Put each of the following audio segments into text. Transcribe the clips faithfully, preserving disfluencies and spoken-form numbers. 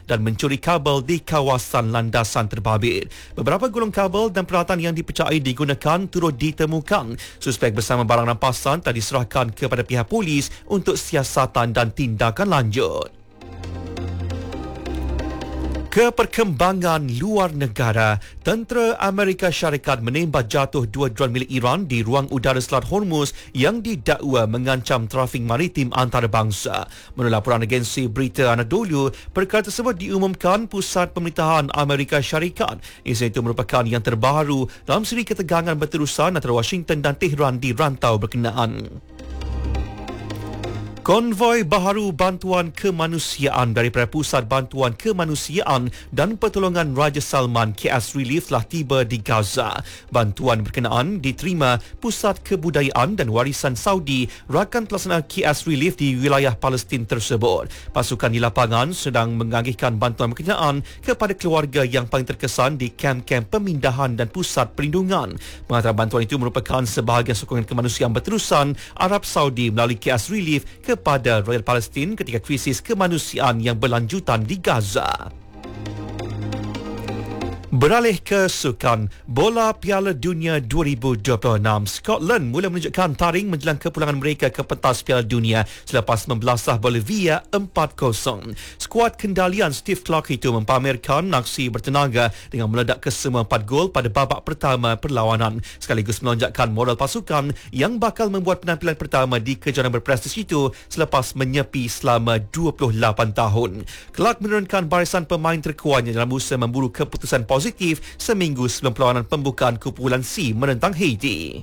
dan mencuri kabel di kawasan landasan terbabit. Beberapa gulung kabel dan peralatan yang dipercayai digunakan turut ditemukan. Suspek bersama barang rampasan telah diserahkan kepada pihak polis untuk siasatan dan tindakan lanjut. Keperkembangan luar negara, tentera Amerika Syarikat menembak jatuh dua dron milik Iran di ruang udara Selat Hormuz yang didakwa mengancam trafik maritim antarabangsa. Menurut laporan agensi berita Anadolu, perkara tersebut diumumkan Pusat Pemerintahan Amerika Syarikat. Insiden itu merupakan yang terbaru dalam siri ketegangan berterusan antara Washington dan Tehran di rantau berkenaan. Konvoi baharu bantuan kemanusiaan daripada Pusat Bantuan Kemanusiaan dan Pertolongan Raja Salman K S Relief telah tiba di Gaza. Bantuan berkenaan diterima Pusat Kebudayaan dan Warisan Saudi, rakan pelaksana K S Relief di wilayah Palestin tersebut. Pasukan di lapangan sedang mengagihkan bantuan berkenaan kepada keluarga yang paling terkesan di kem-kem pemindahan dan pusat perlindungan. Pengantaran bantuan itu merupakan sebahagian sokongan kemanusiaan berterusan Arab Saudi melalui K S Relief kepada Royal Palestin ketika krisis kemanusiaan yang berlanjutan di Gaza. Beralih ke sukan, bola Piala Dunia dua ribu dua puluh enam. Scotland mula menunjukkan taring menjelang kepulangan mereka ke pentas Piala Dunia selepas membelasah Bolivia empat kosong. Skuad kendalian Steve Clarke itu mempamerkan aksi bertenaga dengan meledak ke semua empat gol pada babak pertama perlawanan, sekaligus melonjakkan moral pasukan yang bakal membuat penampilan pertama di kejuaraan berprestij itu selepas menyepi selama dua puluh lapan tahun. Clarke menurunkan barisan pemain terkuatnya dalam usaha memburu keputusan positif positif seminggu sebelum perlawanan pembukaan kumpulan C menentang Haiti.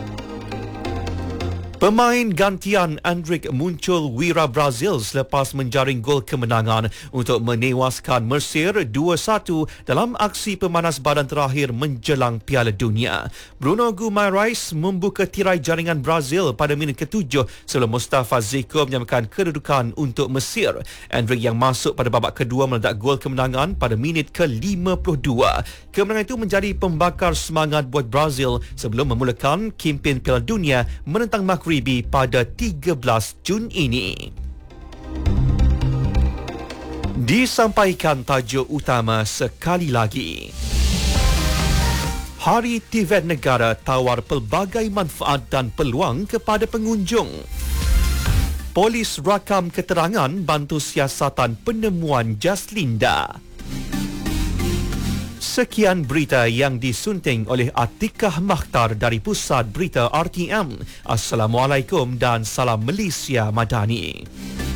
Pemain gantian Endrick muncul wira Brazil selepas menjaring gol kemenangan untuk menewaskan Mesir dua satu dalam aksi pemanas badan terakhir menjelang Piala Dunia. Bruno Guimarães membuka tirai jaringan Brazil pada minit ketujuh sebelum Mustafa Zeko menyamakan kedudukan untuk Mesir. Endrick yang masuk pada babak kedua meledak gol kemenangan pada minit ke lima puluh dua. Kemenangan itu menjadi pembakar semangat buat Brazil sebelum memulakan kempen Piala Dunia menentang Maghribi pada tiga belas Jun ini. Disampaikan tajuk utama sekali lagi. Hari Tibet Negara tawar pelbagai manfaat dan peluang kepada pengunjung. Polis rakam keterangan bantu siasatan penemuan jas Linda. Sekian berita yang disunting oleh Atikah Makhtar dari Pusat Berita R T M. Assalamualaikum dan salam Malaysia Madani.